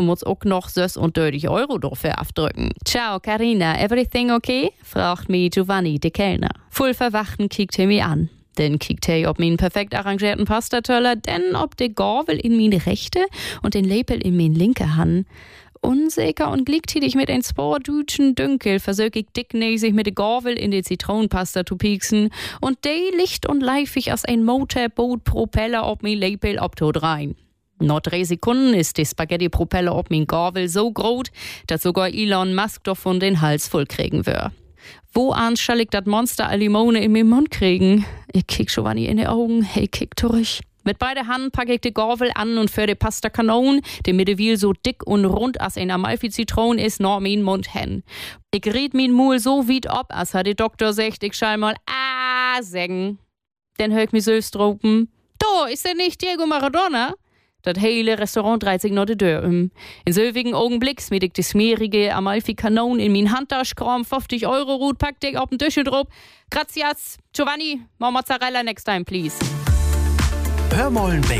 und muss auch noch 36 € dafür abdrücken. Ciao, Carina, everything okay? Fragt mich Giovanni, der Kellner. Voll verwachten kickt er mich an. Dann kickt er ob meinen perfekt arrangierten Pastateller, denn ob der Gorvel in meine rechte und den Lepel in meine linke Hand. Unsicher und gleichzeitig mit ein Spordütschen Dünkel versuche ich dicknäsig mit der Gorvel in die Zitronenpasta zu pieksen und die licht und leifig als ein Motorboot-Propeller ob mein Lepel obtot rein. Nach 3 Sekunden ist die Spaghetti-Propeller ob mein Gorvel so groß, dass sogar Elon Musk davon den Hals voll kriegen wird. Wo soll ich das Monster an Limone in meinen Mund kriegen? Ich kick Giovanni in die Augen, hey, kick durch. Mit beiden Händen packe ich die Gorvel an und für die Pasta Kanon, die mittlerweile so dick und rund als ein Amalfi-Zitron ist, nach meinen Mund hin. Ich ried mein Mul so weit ab, als hat der Doktor sagt, ich schall mal sagen. Dann hör ich mich selbst dropen. Da, ist der nicht Diego Maradona? Das hele Restaurant dreht sich noch die Tür um. In selbigen Augenblick smiet ich die smeerige Amalfi-Kanon in mein Handtasche, kram 50 € Rut, pack ich auf den Tisch drauf. Gracias, Giovanni, more Mozzarella next time, please. Hör mollen bei